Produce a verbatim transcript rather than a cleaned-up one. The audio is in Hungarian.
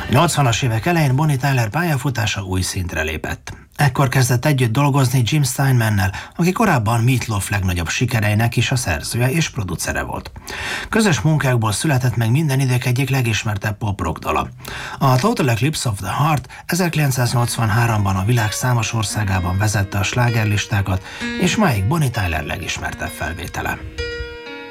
A nyolcvanas évek elején Bonnie Tyler pályafutása új szintre lépett. Ekkor kezdett együtt dolgozni Jim Steinmannel, aki korábban Meat Loaf legnagyobb sikereinek is a szerzője és producere volt. Közös munkákból született meg minden idők egyik legismertebb pop-rock dala. A Total Eclipse of the Heart ezerkilencszáznyolcvanháromban a világ számos országában vezette a slágerlistákat, és máig Bonnie Tyler legismertebb felvétele.